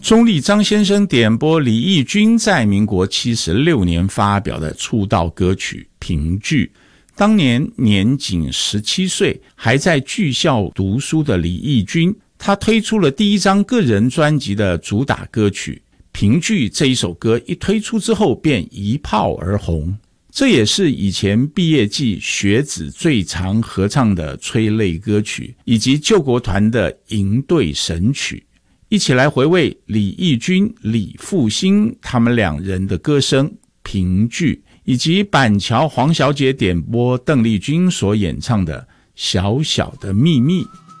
中立张先生点播李翊君在民国76年发表的出道歌曲《凭据》。当年年仅17岁，还在剧校读书的李翊君，他推出了第一张个人专辑的主打歌曲《凭据》。这一首歌一推出之后便一炮而红，这也是以前毕业季学子最常合唱的催泪歌曲，以及救国团的营队神曲。一起来回味李翊君、李复兴他们两人的歌声《凭据》，以及板桥黄小姐点播邓丽君所演唱的《小小的秘密》。